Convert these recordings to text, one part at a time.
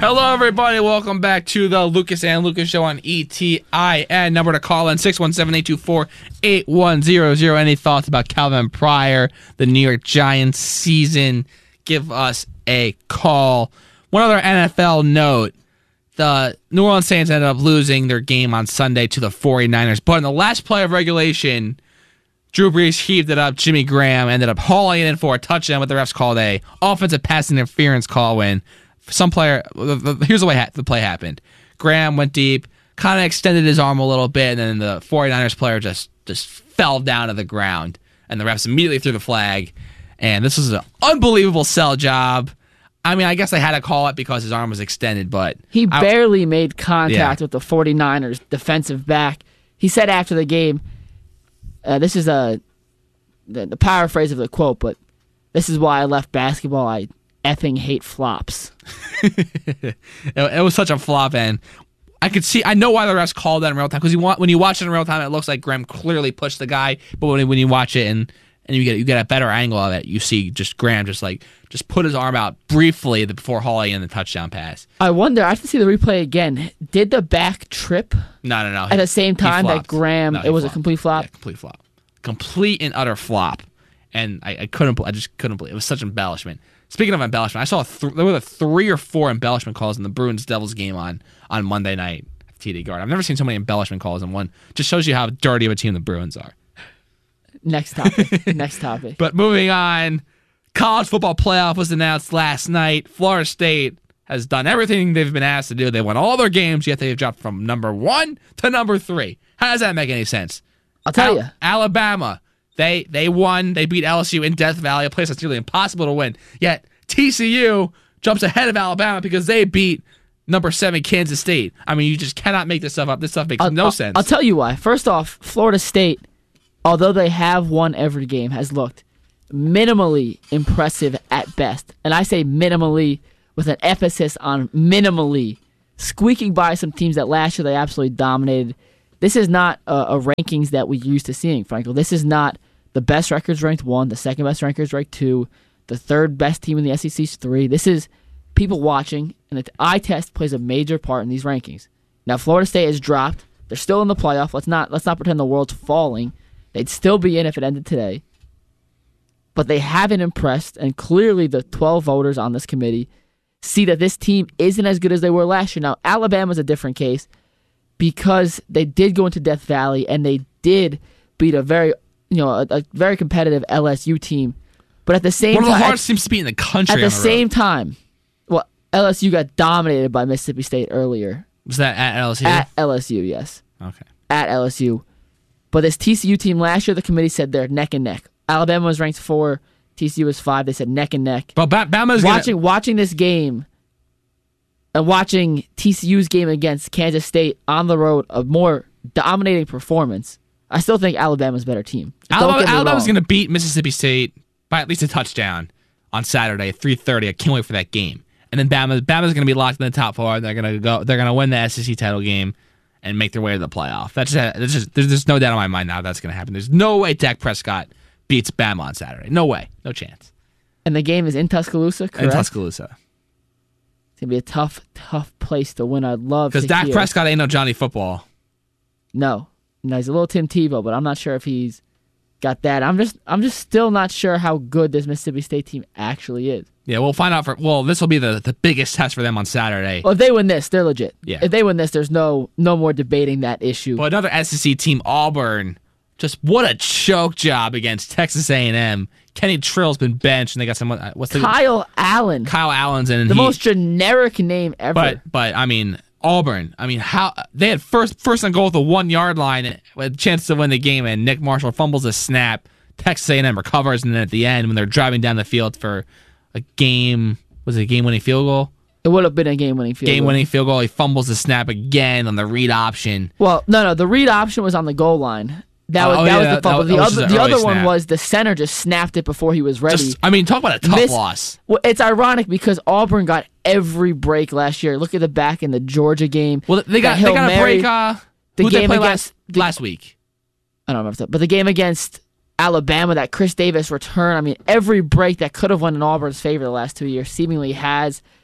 Hello, everybody. Welcome back to the Lucas and Lucas Show on ETIN. Number to call in, 617-824-8100. Any thoughts about Calvin Pryor, the New York Giants season? Give us a call. One other NFL note. The New Orleans Saints ended up losing their game on Sunday to the 49ers. But in the last play of regulation, Drew Brees heaved it up. Jimmy Graham ended up hauling it in for a touchdown, what the refs called a offensive pass interference call when some player, here's the way the play happened. Graham went deep, kind of extended his arm a little bit, and then the 49ers player just fell down to the ground. And the refs immediately threw the flag. And this was an unbelievable sell job. I mean, I guess they had to call it because his arm was extended, but he barely made contact with the 49ers defensive back. He said after the game, this is the paraphrase of the quote, but this is why I left basketball. I effing hate flops. It was such a flop, and I know why the refs called that in real time, because when you watch it in real time, it looks like Graham clearly pushed the guy, but when you watch it and you get a better angle of it, you see just Graham just put his arm out briefly before hauling in the touchdown pass. I wonder, I have to see the replay again. Did the back trip? No. At the same time that Graham, it was a complete flop? Yeah, complete flop. Complete and utter flop. And I just couldn't believe it. It was such embellishment. Speaking of embellishment, I saw there were 3 or 4 embellishment calls in the Bruins-Devils game on Monday night at TD Garden. I've never seen so many embellishment calls in one. Just shows you how dirty of a team the Bruins are. Next topic. But moving on, college football playoff was announced last night. Florida State has done everything they've been asked to do. They won all their games, yet they've dropped from number 1 to number 3. How does that make any sense? I'll tell you. Alabama, they won. They beat LSU in Death Valley, a place that's nearly impossible to win. Yet TCU jumps ahead of Alabama because they beat number 7 Kansas State. I mean, you just cannot make this stuff up. This stuff makes no sense. I'll tell you why. First off, Florida State, although they have won every game, has looked minimally impressive at best. And I say minimally with an emphasis on minimally, squeaking by some teams that last year they absolutely dominated. This is not a rankings that we're used to seeing, frankly. This is not the best records ranked 1, the second best records ranked 2, the third best team in the SEC is 3. This is people watching, and the eye test plays a major part in these rankings. Now, Florida State has dropped. They're still in the playoff. Let's not pretend the world's falling. They'd still be in if it ended today. But they haven't impressed, and clearly the 12 voters on this committee see that this team isn't as good as they were last year. Now, Alabama's a different case because they did go into Death Valley, and they did beat a very competitive LSU team. But at the same time, one of the hardest teams to beat in the country. At the same time, well, LSU got dominated by Mississippi State earlier. Was that at LSU? At LSU, yes. Okay. At LSU. But this TCU team last year, the committee said they're neck and neck. Alabama was ranked 4, TCU was 5. They said neck and neck. But Bama's watching this game and watching TCU's game against Kansas State on the road, a more dominating performance. I still think Alabama's a better team. Alabama's going to beat Mississippi State by at least a touchdown on Saturday at 3:30. I can't wait for that game. And then Bama's going to be locked in the top 4. They're going to win the SEC title game and make their way to the playoff. There's no doubt in my mind now that's going to happen. There's no way Dak Prescott beats Bama on Saturday. No way. No chance. And the game is in Tuscaloosa, correct? In Tuscaloosa. It's going to be a tough place to win. I'd love to because Dak Prescott ain't no Johnny Football. No, he's a little Tim Tebow, but I'm not sure if he's got that. I'm just still not sure how good this Mississippi State team actually is. Yeah, we'll find out. This will be the biggest test for them on Saturday. Well, if they win this, they're legit. Yeah. If they win this, there's no more debating that issue. But another SEC team, Auburn, just what a choke job against Texas A&M. Kenny Trill's been benched, and they got someone. Kyle Allen. Kyle Allen's in. The most generic name ever. But I mean, Auburn. I mean, how they had first and goal at the 1 yard line with a chance to win the game, and Nick Marshall fumbles a snap. Texas A&M recovers, and then at the end, when they're driving down the field for a game, was it a game-winning field goal? It would have been a game-winning field goal. Game-winning field goal. He fumbles the snap again on the read option. Well, no, the read option was on the goal line. That was the fumble. The other one was the center just snapped it before he was ready. Talk about a tough loss. Well, it's ironic because Auburn got every break last year. Look at the back in the Georgia game. Well, they got a break. The game against last week. I don't remember that, but the game against Alabama, that Chris Davis return. I mean, every break that could have went in Auburn's favor the last 2 years seemingly has.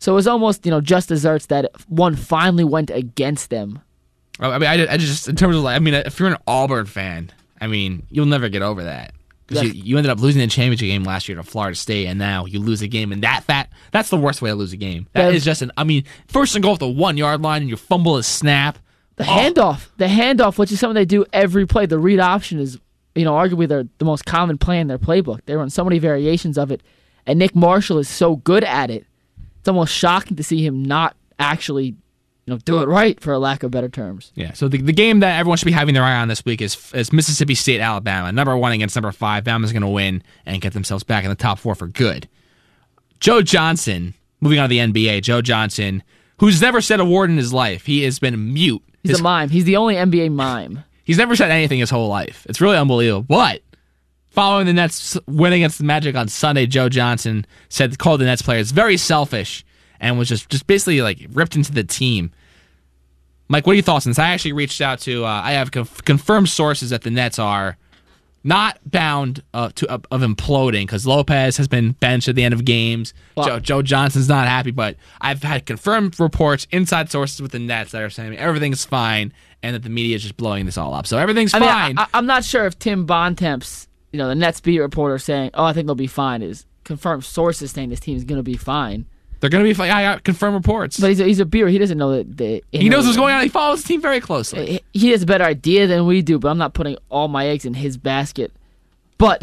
So it was almost, just desserts that one finally went against them. I mean, I just in terms of if you're an Auburn fan, you'll never get over that. Because you ended up losing the championship game last year to Florida State, and now you lose a game, and that's the worst way to lose a game. That is just first and goal at the 1 yard line, and you fumble a snap. The handoff, which is something they do every play. The read option is, arguably the most common play in their playbook. They run so many variations of it, and Nick Marshall is so good at it. It's almost shocking to see him not actually do it right, for a lack of better terms. Yeah, so the game that everyone should be having their eye on this week is Mississippi State, Alabama. Number 1 against number 5. Bama's going to win and get themselves back in the top 4 for good. Joe Johnson, moving on to the NBA, Joe Johnson, who's never said a word in his life. He has been mute. He's a mime. He's the only NBA mime. He's never said anything his whole life. It's really unbelievable. But following the Nets win against the Magic on Sunday, Joe Johnson called the Nets players very selfish and was just basically ripped into the team. Mike, what are your thoughts on this? I actually reached out to, I have confirmed sources that the Nets are not bound of imploding because Lopez has been benched at the end of games. Well, Joe Johnson's not happy, but I've had confirmed reports, inside sources with the Nets that are saying everything's fine and that the media is just blowing this all up. So everything's fine. I'm not sure if Tim Bontemps, the Nets beat reporter saying, I think they'll be fine, is confirmed sources saying this team's going to be fine. They're going to be fine. I got confirmed reports. But he's a beer. He doesn't know that. He knows what's going on. He follows the team very closely. He has a better idea than we do, but I'm not putting all my eggs in his basket. But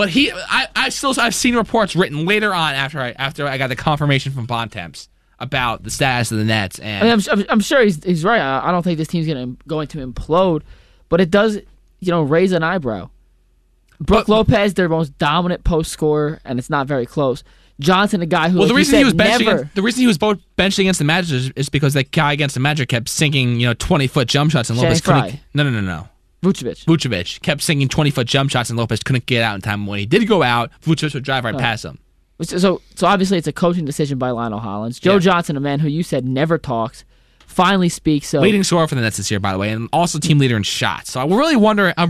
I've seen reports written later on after I got the confirmation from Bontemps about the status of the Nets. And I'm sure he's right. I don't think this team's going to implode, but it does raise an eyebrow. Brook Lopez, their most dominant post scorer, and it's not very close. Johnson, a guy who the reason he was both benched against the Magic is because that guy against the Magic kept sinking 20-foot jump shots and Lopez couldn't. No. Vucevic kept sinking 20-foot jump shots and Lopez couldn't get out in time. When he did go out, Vucevic would drive right past him. So obviously it's a coaching decision by Lionel Hollins. Joe Johnson, a man who you said never talks, finally speaks. So leading scorer for the Nets this year, by the way, and also team leader in shots. So I really wonder.